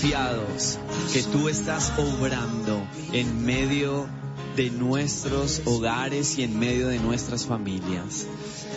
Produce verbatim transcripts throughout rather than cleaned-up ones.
confiados que tú estás obrando en medio de nuestros hogares y en medio de nuestras familias.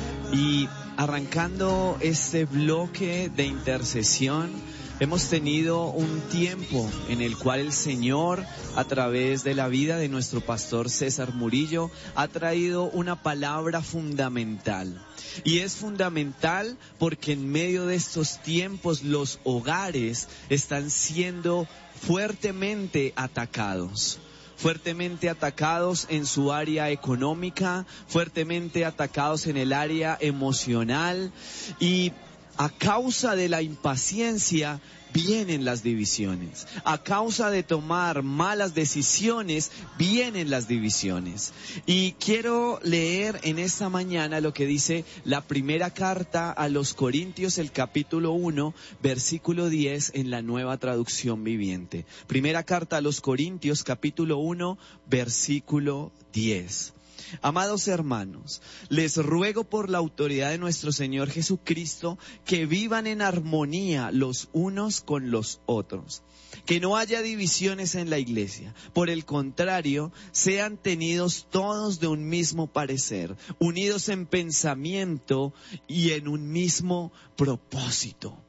Y arrancando este bloque de intercesión, hemos tenido un tiempo en el cual el Señor, a través de la vida de nuestro pastor César Murillo, ha traído una palabra fundamental. Y es fundamental porque en medio de estos tiempos los hogares están siendo fuertemente atacados. Fuertemente atacados en su área económica, fuertemente atacados en el área emocional, y a causa de la impaciencia vienen las divisiones. A causa de tomar malas decisiones vienen las divisiones. Y quiero leer en esta mañana lo que dice la primera carta a los Corintios, el capítulo uno, versículo diez, en la Nueva Traducción Viviente. Primera carta a los Corintios, capítulo uno, versículo diez. Amados hermanos, les ruego por la autoridad de nuestro Señor Jesucristo que vivan en armonía los unos con los otros, que no haya divisiones en la iglesia. Por el contrario, sean tenidos todos de un mismo parecer, unidos en pensamiento y en un mismo propósito.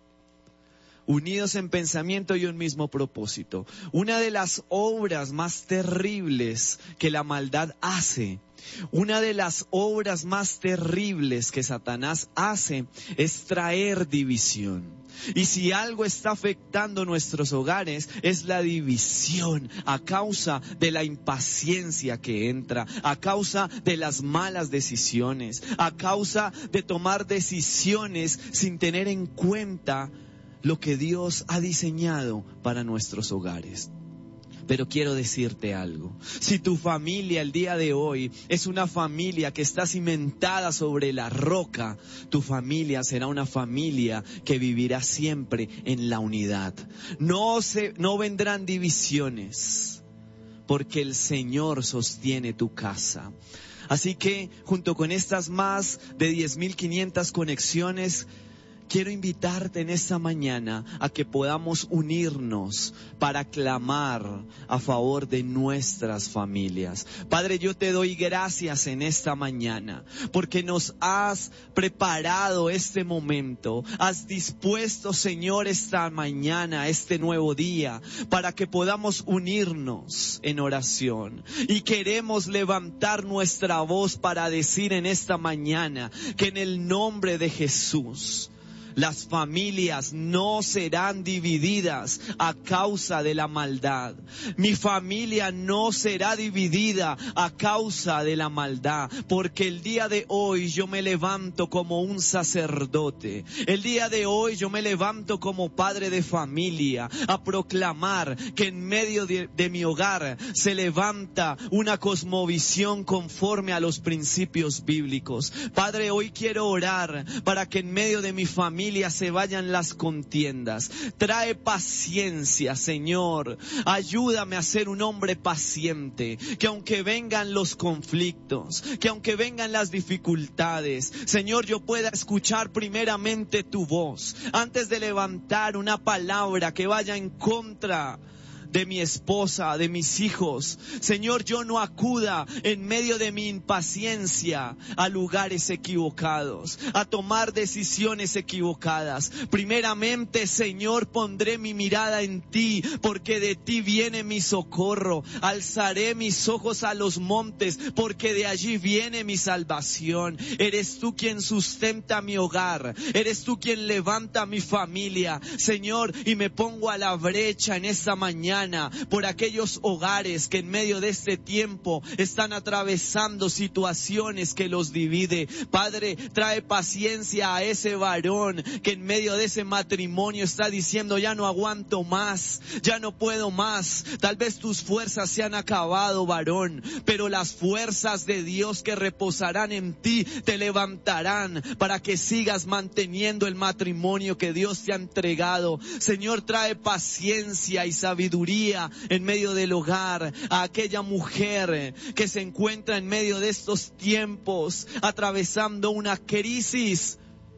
Unidos en pensamiento y un mismo propósito. Una de las obras más terribles que la maldad hace, una de las obras más terribles que Satanás hace, es traer división. Y si algo está afectando nuestros hogares, es la división a causa de la impaciencia que entra, a causa de las malas decisiones, a causa de tomar decisiones sin tener en cuenta lo que Dios ha diseñado para nuestros hogares. Pero quiero decirte algo. Si tu familia el día de hoy es una familia que está cimentada sobre la roca, tu familia será una familia que vivirá siempre en la unidad. No se, no vendrán divisiones, porque el Señor sostiene tu casa. Así que, junto con estas más de diez mil quinientas conexiones, quiero invitarte en esta mañana a que podamos unirnos para clamar a favor de nuestras familias. Padre, yo te doy gracias en esta mañana porque nos has preparado este momento. Has dispuesto, Señor, esta mañana, este nuevo día, para que podamos unirnos en oración. Y queremos levantar nuestra voz para decir en esta mañana que en el nombre de Jesús, las familias no serán divididas a causa de la maldad. Mi familia no será dividida a causa de la maldad, porque el día de hoy yo me levanto como un sacerdote. El día de hoy yo me levanto como padre de familia a proclamar que en medio de, de mi hogar se levanta una cosmovisión conforme a los principios bíblicos. Padre, hoy quiero orar para que en medio de mi familia se vayan las contiendas. Trae paciencia, Señor. Ayúdame a ser un hombre paciente. Que aunque vengan los conflictos, que aunque vengan las dificultades, Señor, yo pueda escuchar primeramente tu voz antes de levantar una palabra que vaya en contra de mi esposa, de mis hijos. Señor, yo no acuda en medio de mi impaciencia a lugares equivocados, a tomar decisiones equivocadas. Primeramente, Señor, pondré mi mirada en ti, porque de ti viene mi socorro. Alzaré mis ojos a los montes, porque de allí viene mi salvación. Eres tú quien sustenta mi hogar, eres tú quien levanta mi familia, Señor, y me pongo a la brecha en esta mañana por aquellos hogares que en medio de este tiempo están atravesando situaciones que los divide. Padre, trae paciencia a ese varón que en medio de ese matrimonio está diciendo: ya no aguanto más, ya no puedo más. Tal vez tus fuerzas se han acabado, varón, pero las fuerzas de Dios que reposarán en ti te levantarán para que sigas manteniendo el matrimonio que Dios te ha entregado. Señor, trae paciencia y sabiduría en medio del hogar a aquella mujer que se encuentra en medio de estos tiempos atravesando una crisis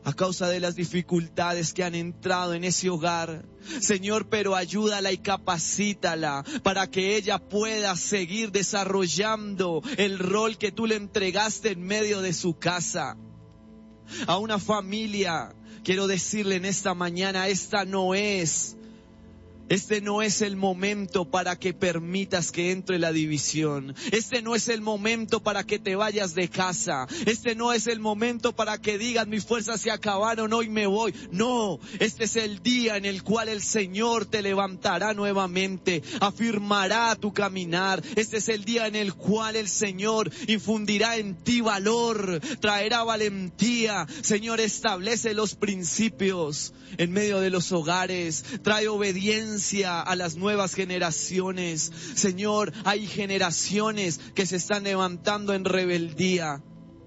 a causa de las dificultades que han entrado en ese hogar. Señor, pero ayúdala y capacítala para que ella pueda seguir desarrollando el rol que tú le entregaste en medio de su casa. A una familia, quiero decirle en esta mañana, esta no es... Este no es el momento para que permitas que entre la división. Este no es el momento para que te vayas de casa. Este no es el momento para que digas mis fuerzas se acabaron, hoy me voy. No, este es el día en el cual el Señor te levantará nuevamente, afirmará tu caminar. Este es el día en el cual el Señor infundirá en ti valor, traerá valentía. Señor, establece los principios en medio de los hogares, trae obediencia a las nuevas generaciones. Señor, hay generaciones que se están levantando en rebeldía,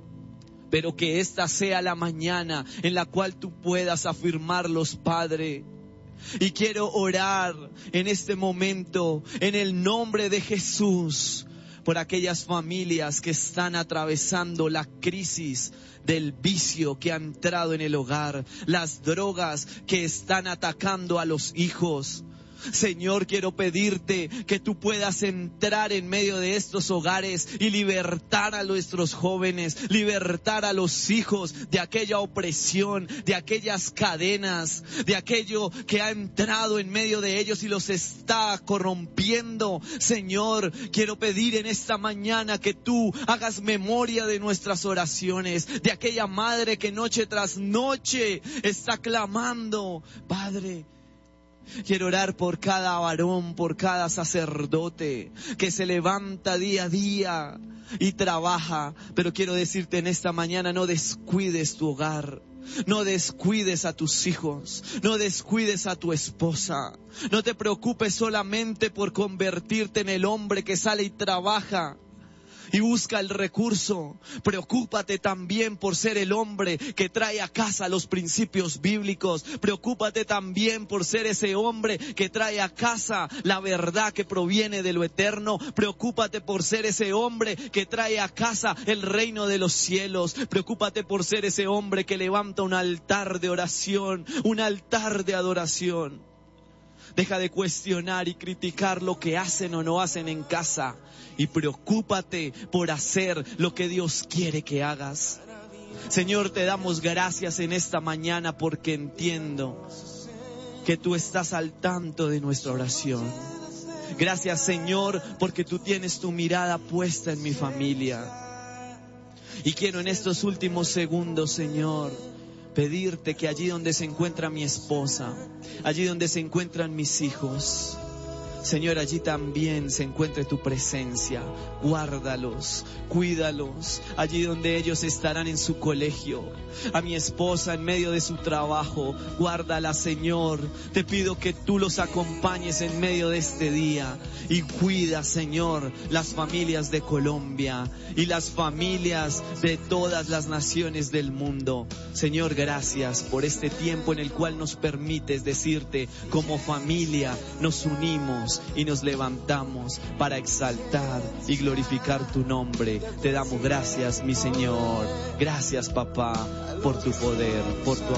pero que esta sea la mañana en la cual tú puedas afirmarlos, Padre. Y quiero orar en este momento en el nombre de Jesús por aquellas familias que están atravesando la crisis del vicio que ha entrado en el hogar, las drogas que están atacando a los hijos. Señor, quiero pedirte que tú puedas entrar en medio de estos hogares y libertar a nuestros jóvenes, libertar a los hijos de aquella opresión, de aquellas cadenas, de aquello que ha entrado en medio de ellos y los está corrompiendo. Señor, quiero pedir en esta mañana que tú hagas memoria de nuestras oraciones, de aquella madre que noche tras noche está clamando. Padre, quiero orar por cada varón, por cada sacerdote que se levanta día a día y trabaja. Pero quiero decirte en esta mañana, no descuides tu hogar. No descuides a tus hijos, no descuides a tu esposa. No te preocupes solamente por convertirte en el hombre que sale y trabaja y busca el recurso. Preocúpate también por ser el hombre que trae a casa los principios bíblicos. Preocúpate también por ser ese hombre que trae a casa la verdad que proviene de lo eterno. Preocúpate por ser ese hombre que trae a casa el reino de los cielos. Preocúpate por ser ese hombre que levanta un altar de oración, un altar de adoración. Deja de cuestionar y criticar lo que hacen o no hacen en casa y preocúpate por hacer lo que Dios quiere que hagas. Señor, te damos gracias en esta mañana porque entiendo que tú estás al tanto de nuestra oración. Gracias, Señor, porque tú tienes tu mirada puesta en mi familia. Y quiero en estos últimos segundos, Señor, pedirte que allí donde se encuentra mi esposa, allí donde se encuentran mis hijos, Señor, allí también se encuentre tu presencia. Guárdalos, cuídalos, allí donde ellos estarán en su colegio. A mi esposa en medio de su trabajo, guárdala, Señor. Te pido que tú los acompañes en medio de este día. Y cuida, Señor, las familias de Colombia y las familias de todas las naciones del mundo. Señor, gracias por este tiempo en el cual nos permites decirte, como familia nos unimos y nos levantamos para exaltar y glorificar tu nombre. Te damos gracias, mi Señor. Gracias, papá, por tu poder, por tu